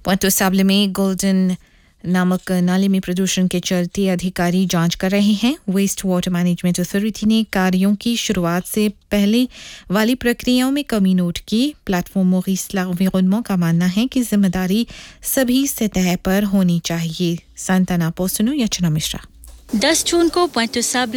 पोइंटो साबले में गोल्डन नामक नाले में प्रदूषण के चलते अधिकारी जांच कर रहे हैं। वेस्ट वाटर मैनेजमेंट अथॉरिटी ने कार्यों की शुरुआत से पहले वाली प्रक्रियाओं में कमी नोट की। प्लेटफॉर्म मॉरिस l'environnement का मानना है कि जिम्मेदारी सभी सतह पर होनी चाहिए। सांताना पोस्टनो यचना मिश्रा। 10 जून को पोइंटो साबले